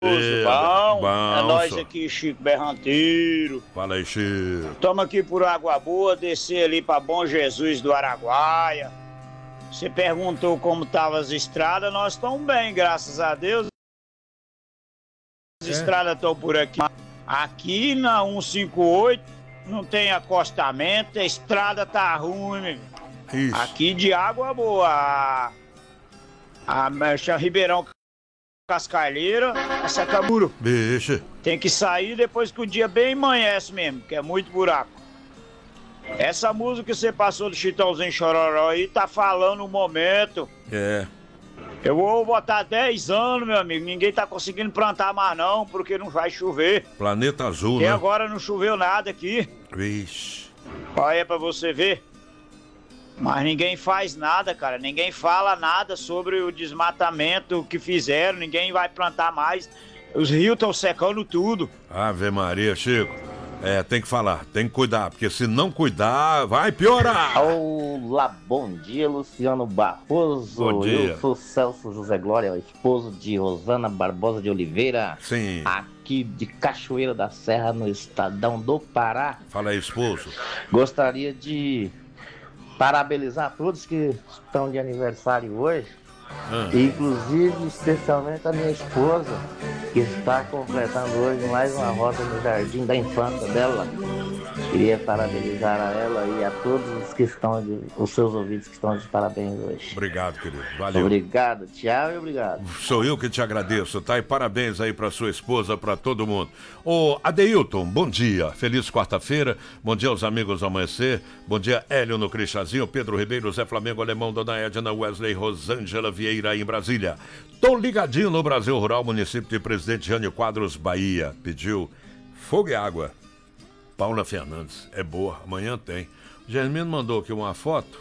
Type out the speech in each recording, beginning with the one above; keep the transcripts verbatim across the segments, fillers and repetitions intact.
E, bom, bom, é nós só. aqui, Chico Berranteiro. Fala aí, Chico. Estamos aqui por Água Boa, descer ali para Bom Jesus do Araguaia. Você perguntou como estavam as estradas, nós estamos bem, graças a Deus. As É. estradas estão por aqui. Aqui na cento e cinquenta e oito não tem acostamento, a estrada tá ruim, meu. Isso. Aqui de Água Boa, a, a, a Ribeirão Cascalheira, a Sacamuro. Bicho. Tem que sair depois que o dia bem amanhece mesmo, que é muito buraco. Essa música que você passou do Chitãozinho Chororó aí tá falando o momento. É. Eu vou botar dez anos, meu amigo. Ninguém tá conseguindo plantar mais não, porque não vai chover. Planeta Azul, E né? agora não choveu nada aqui. Vixe. Olha aí pra você ver. Mas ninguém faz nada, cara. Ninguém fala nada sobre o desmatamento que fizeram. Ninguém vai plantar mais. Os rios estão secando tudo. Ave Maria, Chico. É, tem que falar, tem que cuidar, porque se não cuidar, vai piorar. Olá, bom dia, Luciano Barroso. Bom dia. Eu sou Celso José Glória, esposo de Rosana Barbosa de Oliveira. Sim. Aqui de Cachoeira da Serra, no Estadão do Pará. Fala aí, esposo. Gostaria de parabenizar todos que estão de aniversário hoje. Ah. Inclusive, especialmente a minha esposa, que está completando hoje mais uma roda no jardim da infância dela. Queria parabenizar a ela e a todos os que estão de, os seus ouvintes que estão de parabéns hoje. Obrigado, querido. Valeu. Obrigado, tchau e obrigado. Sou eu que te agradeço, tá? E parabéns aí pra sua esposa, pra todo mundo. Ô, Adeilton, bom dia. Feliz quarta-feira. Bom dia aos amigos do Amanhecer. Bom dia, Hélio no Cristazinho, Pedro Ribeiro, Zé Flamengo, Alemão, Dona Edna, Wesley, Rosângela Vieira aí em Brasília. Tô ligadinho no Brasil Rural, município de Presidente Jânio Quadros, Bahia. Pediu fogo e água. Paula Fernandes, é boa, amanhã tem. O Germino mandou aqui uma foto.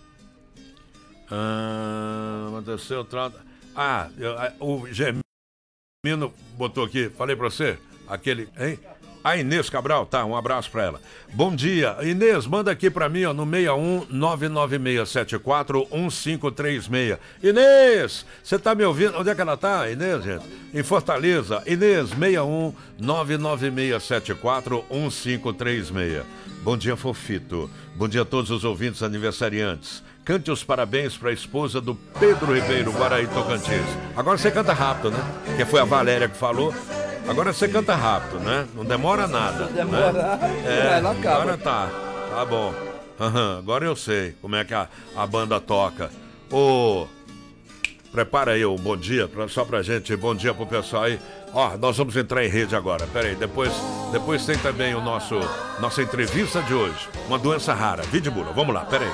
Ah, aconteceu outra. Ah, eu- ah, o Germino botou aqui, falei pra você, aquele, hein? A Inês Cabral, tá, um abraço pra ela. Bom dia, Inês, manda aqui pra mim, ó, no seis um nove nove seis sete quatro um cinco três seis. Inês, você tá me ouvindo? Onde é que ela tá, Inês, gente? Em Fortaleza. Inês, seis um nove nove seis sete quatro um cinco três seis. Bom dia, Fofito. Bom dia a todos os ouvintes aniversariantes. Cante os parabéns para a esposa do Pedro Ribeiro, Guaraí, Tocantins. Agora você canta rápido, né? Que foi a Valéria que falou. Agora você canta rápido, né? Não demora nada. Demora. Né? É, Vai, não acaba. agora tá. Tá bom. Aham, agora eu sei como é que a, a banda toca. Ô, prepara aí um bom dia, pra, só pra gente, bom dia pro pessoal aí. Ó, nós vamos entrar em rede agora, peraí, depois, depois tem também o nosso, nossa entrevista de hoje. Uma doença rara, Vidibula, vamos lá, peraí.